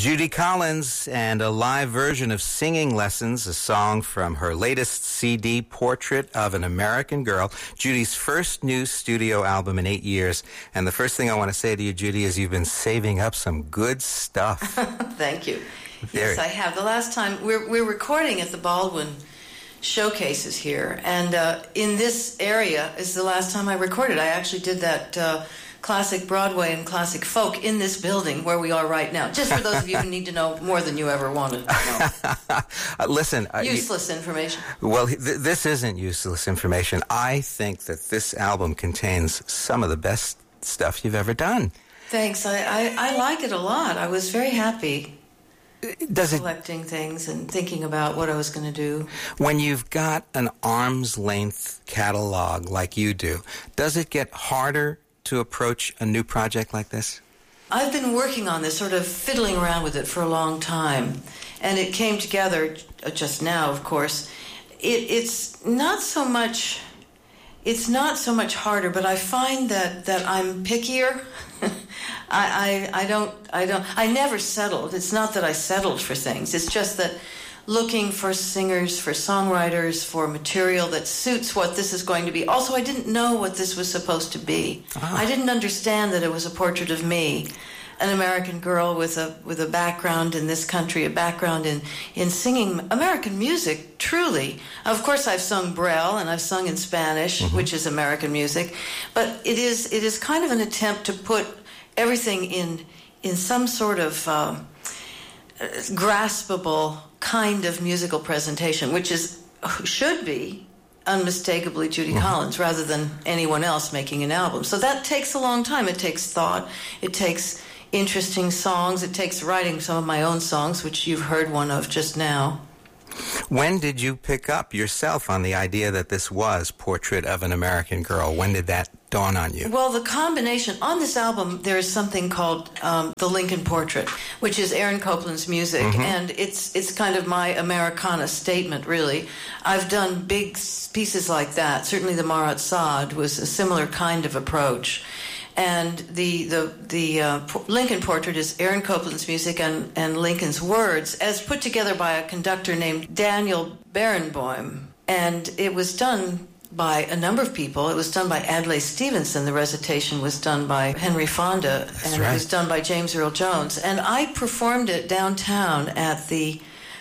Judy Collins and a live version of Singing Lessons, a song from her latest CD, Portrait of an American Girl, Judy's first new studio album in 8 years. And the first thing I want to say to you, Judy, is you've been saving up some good stuff. Thank you. Yes, I have. The last time, we're recording at the Baldwin Showcases here, and in this area is the last time I recorded. I actually did that classic Broadway and classic folk in this building where we are right now, just for those of you who need to know more than you ever wanted to know. Listen. Useless information. Well, this isn't useless information. I think that this album contains some of the best stuff you've ever done. Thanks. I like it a lot. I was very happy collecting things and thinking about what I was going to do. When you've got an arm's length catalog like you do, does it get harder to approach a new project like this? I've been working on this, sort of fiddling around with it for a long time, and it came together just now, of course. It's not so much harder, but I find that I'm pickier. I never settled. It's not that I settled for things. It's just that looking for singers, for songwriters, for material that suits what this is going to be. Also, I didn't know what this was supposed to be. I didn't understand that it was a portrait of me, an American girl with a background in this country, a background in singing American music, truly. Of course, I've sung Brel and I've sung in Spanish, which is American music, but it is kind of an attempt to put everything in some sort of graspable kind of musical presentation, which should be unmistakably Judy Collins rather than anyone else making an album. So that takes a long time. It takes thought. It takes interesting songs. It takes writing some of my own songs, which you've heard one of just now. When did you pick up yourself on the idea that this was Portrait of an American Girl? When did that dawn on you? Well, the combination, on this album, there is something called The Lincoln Portrait, which is Aaron Copland's music, and it's kind of my Americana statement, really. I've done big pieces like that. Certainly the Marat Sade was a similar kind of approach. And the Lincoln Portrait is Aaron Copland's music and Lincoln's words, as put together by a conductor named Daniel Barenboim. And it was done by a number of people. It was done by Adlai Stevenson. The recitation was done by Henry Fonda, and it was done by James Earl Jones. And I performed it downtown at the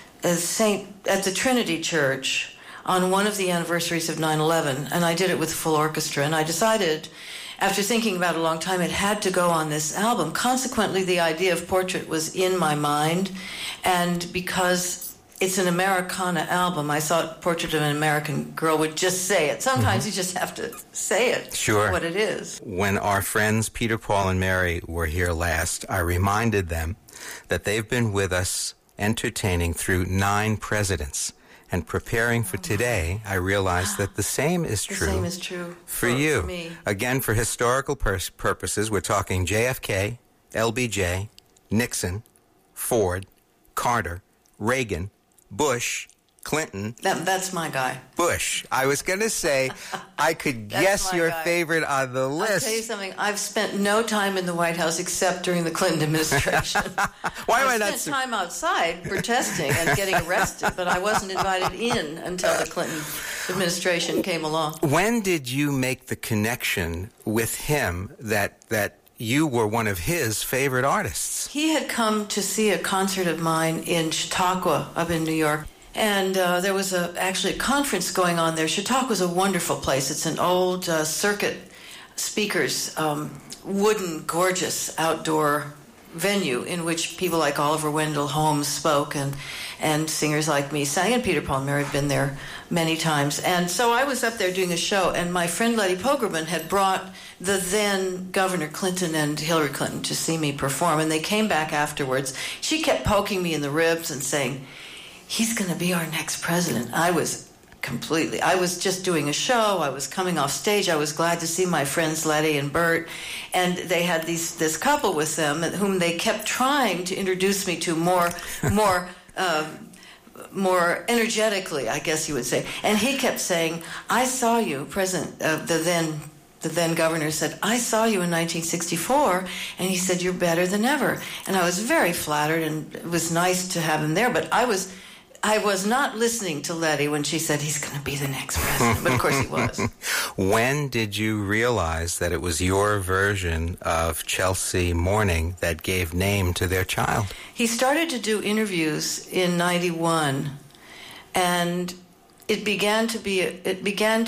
Trinity Church on one of the anniversaries of 9/11, and I did it with a full orchestra. And I decided, after thinking about it a long time, it had to go on this album. Consequently, the idea of Portrait was in my mind, and because it's an Americana album, I thought Portrait of an American Girl would just say it. Sometimes you just have to say it, what it is. When our friends Peter, Paul, and Mary were here last, I reminded them that they've been with us entertaining through 9 presidents. And preparing for today, I realized that the same is true. The same is true for you. For me. Again, for historical purposes, we're talking JFK, LBJ, Nixon, Ford, Carter, Reagan, Bush, Clinton. That's my guy. Bush. I was going to say, I could guess your favorite on the list. I'll tell you something. I've spent no time in the White House except during the Clinton administration. Why am I not? I spent time outside protesting and getting arrested, but I wasn't invited in until the Clinton administration came along. When did you make the connection with him that you were one of his favorite artists? He had come to see a concert of mine in Chautauqua up in New York. And there was actually a conference going on there. Chautauqua is a wonderful place. It's an old circuit speakers, wooden, gorgeous outdoor venue in which people like Oliver Wendell Holmes spoke, and singers like me sang, and Peter, Paul, and Mary have been there many times. And so I was up there doing a show, and my friend Letty Pogrebin had brought the then Governor Clinton and Hillary Clinton to see me perform, and they came back afterwards. She kept poking me in the ribs and saying, "He's going to be our next president." I was just doing a show. I was coming off stage. I was glad to see my friends Letty and Bert, and they had this couple with them whom they kept trying to introduce me to more energetically, I guess you would say. And he kept saying, "I saw you, the then the then governor, said, "I saw you in 1964, and he said, you're better than ever." And I was very flattered, and it was nice to have him there, but I was not listening to Letty when she said he's going to be the next president, but of course he was. When did you realize that it was your version of Chelsea Morning that gave name to their child? He started to do interviews in 91, and in 92, it began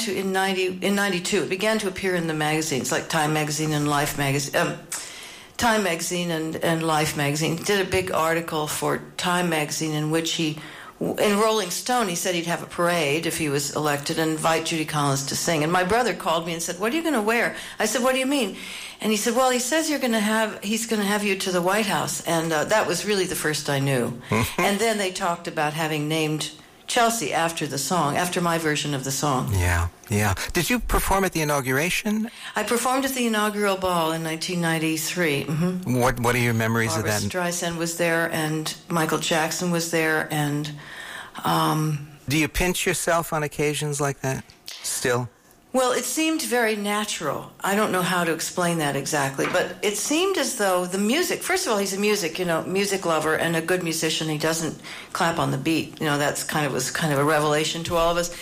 to appear in the magazines, like Time Magazine and Life Magazine. Time Magazine and Life Magazine. He did a big article for Time Magazine in which in Rolling Stone, he said he'd have a parade if he was elected and invite Judy Collins to sing. And my brother called me and said, "What are you going to wear?" I said, "What do you mean?" And he said, "Well, he says he's going to have you to the White House." And that was really the first I knew. And then they talked about having named Chelsea after the song, after my version of the song. Yeah. Did you perform at the inauguration? I performed at the inaugural ball in 1993. Mm-hmm. What are your memories of that? Barbra Streisand was there, and Michael Jackson was there, and... Do you pinch yourself on occasions like that still? Well, it seemed very natural. I don't know how to explain that exactly, but it seemed as though the music, first of all, he's a music lover and a good musician. He doesn't clap on the beat. Was kind of a revelation to all of us.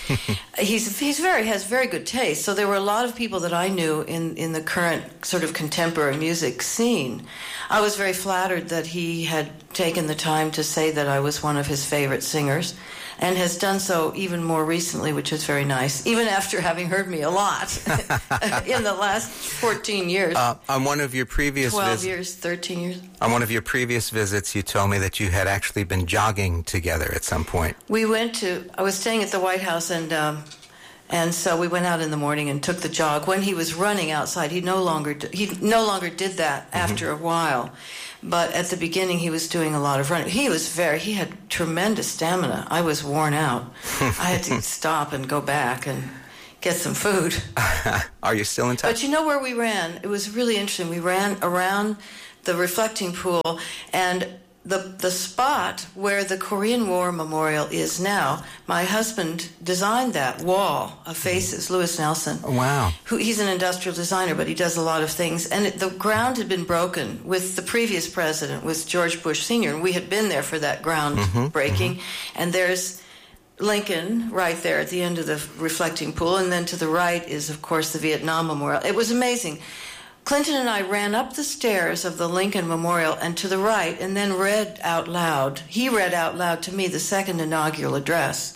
Has very good taste. So there were a lot of people that I knew in the current sort of contemporary music scene. I was very flattered that he had taken the time to say that I was one of his favorite singers, and has done so even more recently, which is very nice, even after having heard me a lot in the last 14 years. On one of your previous 12 years, 13 years. On one of your previous visits, you told me that you had actually been jogging together at some point. I was staying at the White House, and so we went out in the morning and took the jog. When he was running outside, he no longer did that after a while. But at the beginning, he was doing a lot of running. He had tremendous stamina. I was worn out. I had to stop and go back and get some food. Are you still in touch? But you know where we ran? It was really interesting. We ran around the reflecting pool, and the spot where the Korean War Memorial is now, my husband designed that wall of faces, Louis Nelson. Wow. He's an industrial designer, but he does a lot of things. And the ground had been broken with the previous president, with George Bush Sr., and we had been there for that ground breaking. And there's Lincoln right there at the end of the reflecting pool, and then to the right is, of course, the Vietnam Memorial. It was amazing. Clinton and I ran up the stairs of the Lincoln Memorial and to the right, and then read out loud. He read out loud to me the second inaugural address.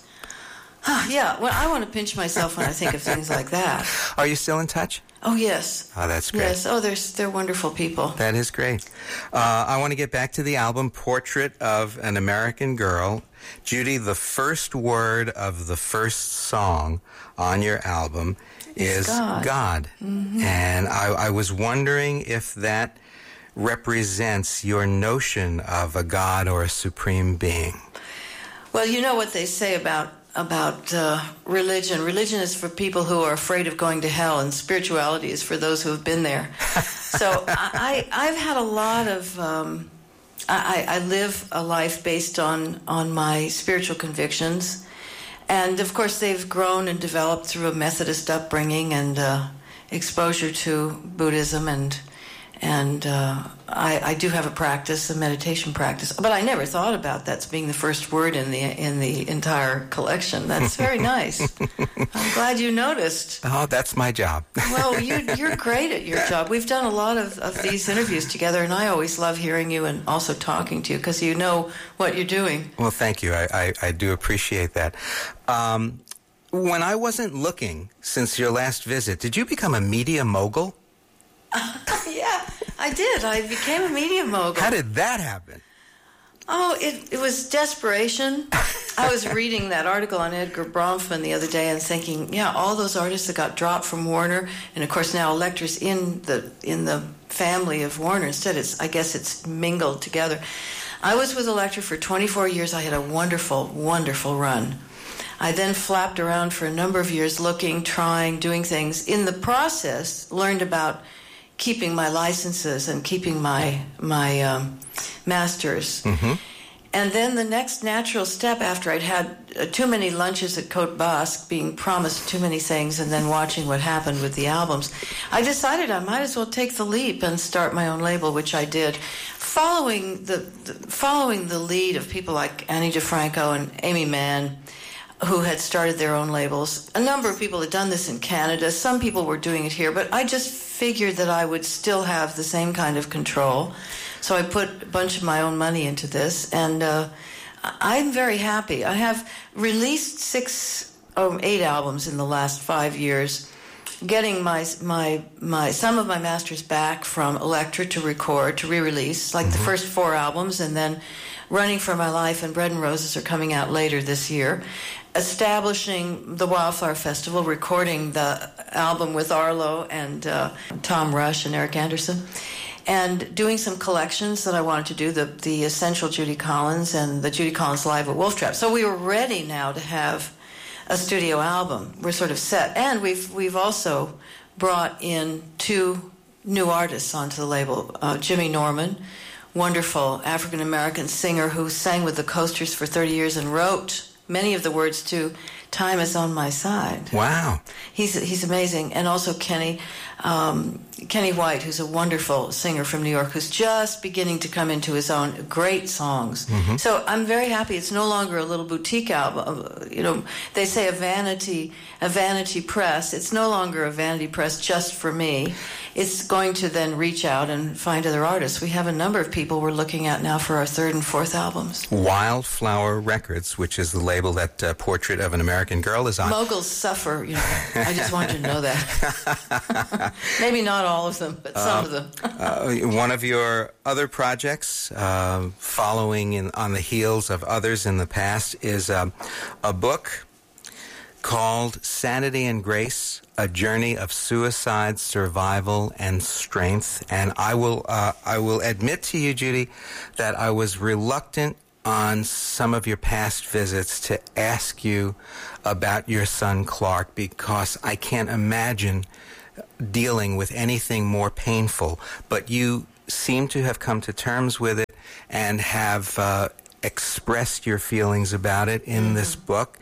Yeah, well, I want to pinch myself when I think of things like that. Are you still in touch? Oh, yes. Oh, that's great. Yes. Oh, they're wonderful people. That is great. I want to get back to the album, Portrait of an American Girl. Judy, the first word of the first song on your album is God. Mm-hmm. And I was wondering if that represents your notion of a God or a supreme being. Well, you know what they say about religion. Religion is for people who are afraid of going to hell, and spirituality is for those who have been there. So I've had a lot of... I live a life based on my spiritual convictions. And, of course, they've grown and developed through a Methodist upbringing and exposure to Buddhism. And I do have a practice, a meditation practice. But I never thought about that being the first word in the entire collection. That's very nice. I'm glad you noticed. Oh, that's my job. Well, you're great at your job. We've done a lot of these interviews together, and I always love hearing you and also talking to you because you know what you're doing. Well, thank you. I do appreciate that. When I wasn't looking since your last visit, did you become a media mogul? Yeah, I did. I became a media mogul. How did that happen? Oh, it was desperation. I was reading that article on Edgar Bronfman the other day and thinking, yeah, all those artists that got dropped from Warner, and of course now Elektra's in the family of Warner. Instead, I guess it's mingled together. I was with Elektra for 24 years. I had a wonderful, wonderful run. I then flapped around for a number of years looking, trying, doing things. In the process, learned about keeping my licenses and keeping my masters. Mm-hmm. And then the next natural step after I'd had too many lunches at Cote Basque, being promised too many things, and then watching what happened with the albums, I decided I might as well take the leap and start my own label, which I did, following the lead of people like Annie DeFranco and Amy Mann, who had started their own labels. A number of people had done this in Canada. Some people were doing it here, but I just figured that I would still have the same kind of control. So I put a bunch of my own money into this, and I'm very happy. I have released 6 or 8 albums in the last 5 years, getting my some of my masters back from Elektra to record, to re-release, like the first 4 albums, and then Running for My Life and Bread and Roses are coming out later this year. Establishing the Wildflower Festival, recording the album with Arlo and Tom Rush and Eric Anderson, and doing some collections that I wanted to do, the Essential Judy Collins and the Judy Collins Live at Wolf Trap. So we were ready now to have a studio album. We're sort of set. And we've also brought in 2 new artists onto the label. Jimmy Norman, wonderful African-American singer who sang with the Coasters for 30 years and wrote many of the words to Time Is on My Side. Wow. He's amazing. And also Kenny White, who's a wonderful singer from New York, who's just beginning to come into his own. Great songs. So I'm very happy. It's no longer a little boutique album. You know, they say a vanity press. It's no longer a vanity press just for me. It's going to then reach out and find other artists. We have a number of people we're looking at now for our 3rd and 4th albums. Wildflower Records, which is the label that Portrait of an American Girl is on. Moguls suffer, you know. I just wanted you to know that. Maybe not all of them, but some of them. One of your other projects, following on the heels of others in the past, is a book called Sanity and Grace, A Journey of Suicide, Survival, and Strength. And I will admit to you, Judy, that I was reluctant on some of your past visits to ask you about your son Clark, because I can't imagine dealing with anything more painful. But you seem to have come to terms with it and have expressed your feelings about it in this book.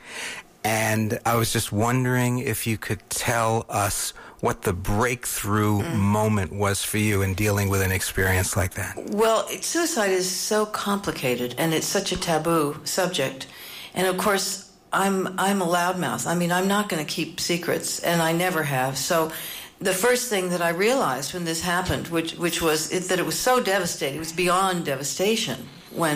And I was just wondering if you could tell us what the breakthrough moment was for you in dealing with an experience like that. Well, suicide is so complicated, and it's such a taboo subject. And of course, I'm a loudmouth. I mean, I'm not going to keep secrets, and I never have. So the first thing that I realized when this happened, which was that it was so devastating, it was beyond devastation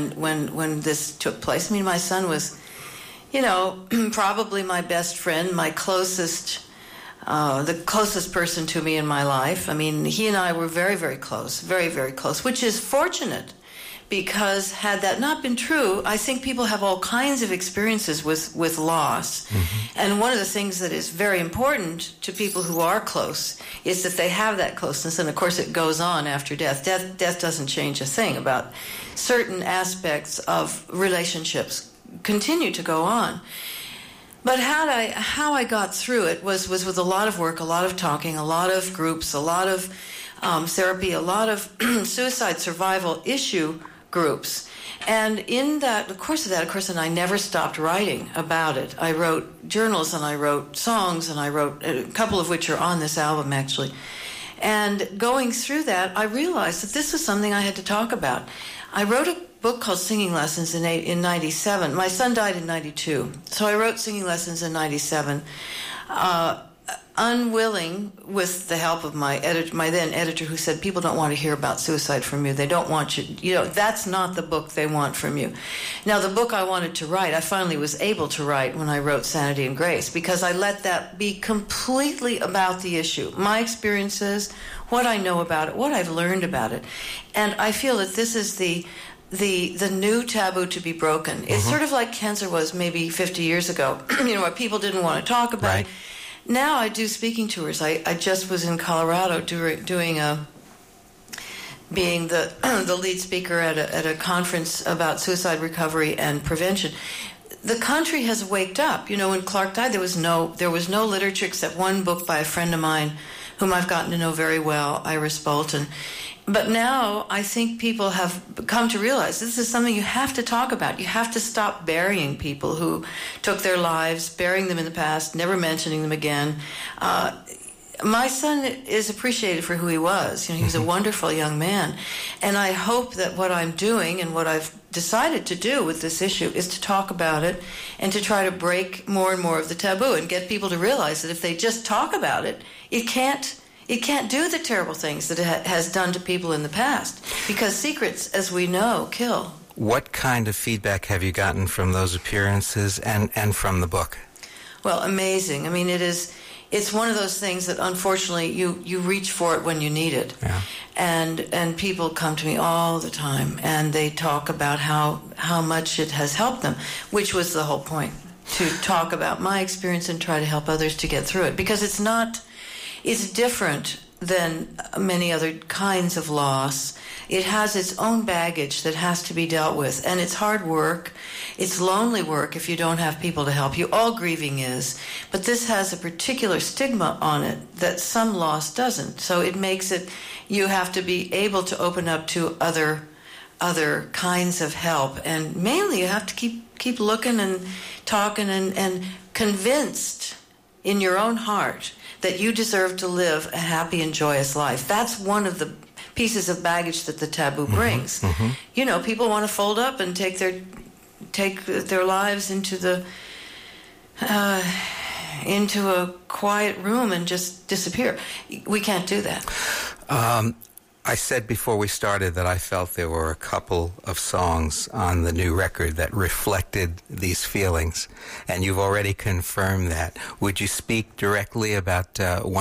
when this took place. I mean, my son was, you know, probably my best friend, my closest, the closest person to me in my life. I mean, he and I were very, very close, very, very close, which is fortunate, because had that not been true, I think people have all kinds of experiences with loss. And one of the things that is very important to people who are close is that they have that closeness, and of course it goes on after death. Death doesn't change a thing about certain aspects of relationships continue to go on. But how I got through it was with a lot of work, a lot of talking, a lot of groups, a lot of therapy, a lot of suicide survival issue groups. And in the course of that, and I never stopped writing about it. I wrote journals, and I wrote songs, and I wrote a couple of which are on this album, actually. And going through that, I realized that this was something I had to talk about. I wrote a book called Singing Lessons in 97. My son died in 92. So I wrote Singing Lessons in 97, unwilling, with the help of my then editor, who said, people don't want to hear about suicide from you. They don't want you, that's not the book they want from you. Now, the book I wanted to write, I finally was able to write when I wrote Sanity and Grace, because I let that be completely about the issue, my experiences, what I know about it, what I've learned about it. And I feel that this is the new taboo to be broken. It's sort of like cancer was maybe 50 years ago, where people didn't want to talk about it. Now I do speaking tours. I just was in Colorado being the lead speaker at a conference about suicide recovery and prevention. The country has waked up. When Clark died, there was no literature except one book by a friend of mine whom I've gotten to know very well, Iris Bolton. But now I think people have come to realize this is something you have to talk about. You have to stop burying people who took their lives, burying them in the past, never mentioning them again. My son is appreciated for who he was. He was a wonderful young man. And I hope that what I'm doing and what I've decided to do with this issue is to talk about it and to try to break more and more of the taboo and get people to realize that if they just talk about it, it can't do the terrible things that it has done to people in the past. Because secrets, as we know, kill. What kind of feedback have you gotten from those appearances and from the book? Well, amazing. I mean, it's one of those things that unfortunately you reach for it when you need it. Yeah. And people come to me all the time and they talk about how much it has helped them, which was the whole point, to talk about my experience and try to help others to get through it. Because it's different than many other kinds of loss. It has its own baggage that has to be dealt with, and it's hard work. It's lonely work if you don't have people to help you. All grieving is, but this has a particular stigma on it that some loss doesn't. So it makes it, you have to be able to open up to other kinds of help, and mainly you have to keep looking and talking and convinced in your own heart that you deserve to live a happy and joyous life. That's one of the pieces of baggage that the taboo brings. Mm-hmm. People want to fold up and take their lives into a quiet room and just disappear. We can't do that. I said before we started that I felt there were a couple of songs on the new record that reflected these feelings, and you've already confirmed that. Would you speak directly about one